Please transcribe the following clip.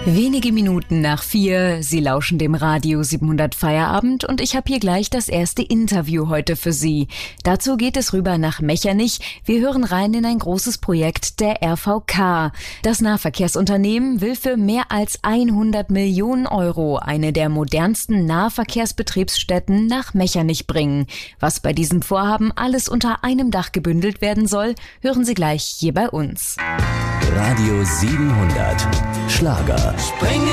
Wenige Minuten nach 4, Sie lauschen dem Radio 700 Feierabend und ich habe hier gleich das erste Interview heute für Sie. Dazu geht es rüber nach Mechernich. Wir hören rein in ein großes Projekt der RVK. Das Nahverkehrsunternehmen will für mehr als 100 Millionen Euro eine der modernsten Nahverkehrsbetriebsstätten nach Mechernich bringen. Was bei diesem Vorhaben alles unter einem Dach gebündelt werden soll, hören Sie gleich hier bei uns. Radio 700 Schlager. Springen